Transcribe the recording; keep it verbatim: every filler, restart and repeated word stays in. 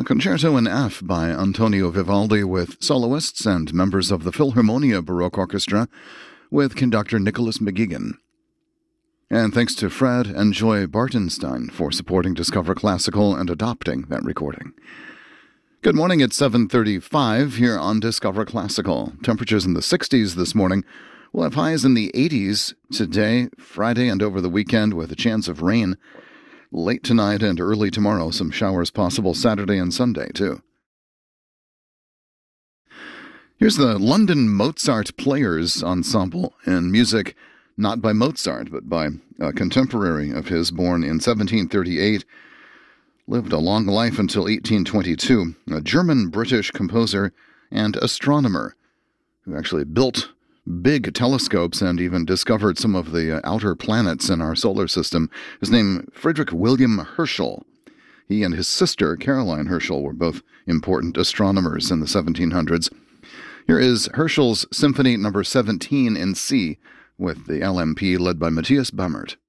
Concerto in F by Antonio Vivaldi with soloists and members of the Philharmonia Baroque Orchestra with conductor Nicholas McGuigan. And thanks to Fred and Joy Bartenstein for supporting Discover Classical and adopting that recording. Good morning, it's seven thirty-five here on Discover Classical. Temperatures in the sixties this morning. We'll have highs in the eighties today, Friday, and over the weekend with a chance of rain. Late tonight and early tomorrow, some showers possible Saturday and Sunday, too. Here's the London Mozart Players Ensemble in music not by Mozart, but by a contemporary of his born in seventeen thirty-eight. Lived a long life until eighteen twenty-two, a German-British composer and astronomer who actually built big telescopes and even discovered some of the uh, outer planets in our solar system. His name, Friedrich William Herschel. He and his sister, Caroline Herschel, were both important astronomers in the seventeen hundreds. Here is Herschel's Symphony number seventeen in C with the L M P led by Matthias Bammert.